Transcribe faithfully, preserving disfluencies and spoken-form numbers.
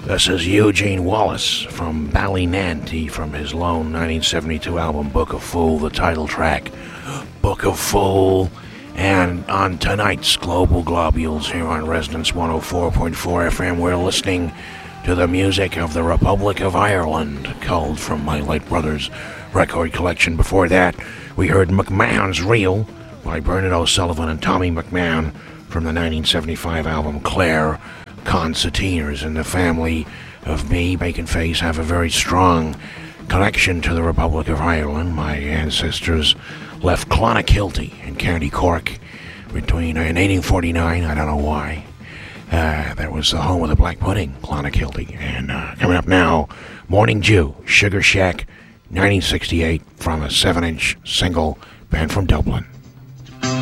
This is Eugene Wallace from Ballynanty from his lone nineteen seventy-two album Book of Fool, the title track, Book of Fool. And on tonight's Global Globules here on Resonance one oh four point four F M, we're listening to the music of the Republic of Ireland, culled from my late brother's record collection. Before that, we heard McMahon's Reel by Bernard O'Sullivan and Tommy McMahon from the nineteen seventy-five album Clare. Concertinas and the family of me, Bacon Face, have a very strong connection to the Republic of Ireland. My ancestors left Clonakilty in County Cork between in eighteen forty-nine. I don't know why. Uh, that was the home of the Black Pudding, Clonakilty. And uh, coming up now, Morning Dew, Sugar Shack, nineteen sixty-eight, from a seven-inch single, band from Dublin.